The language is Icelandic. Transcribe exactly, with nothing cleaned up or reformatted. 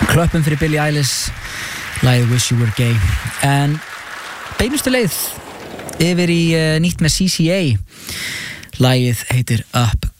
klöppum fyrir Billie Eilish, lagið Wish You Were Gay. En beinustu leið yfir í uh, nýtt með C C A. Lagið heitir Up